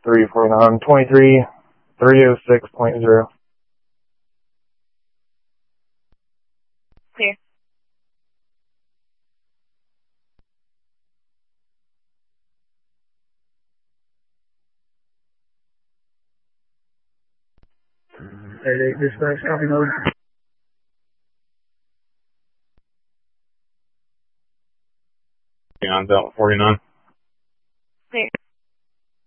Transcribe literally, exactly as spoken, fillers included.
three forty-nine, twenty-three, three oh six point zero. Clear. Hey, dispatch, copy mode. Yeah, I'm Delta forty-nine. Clear.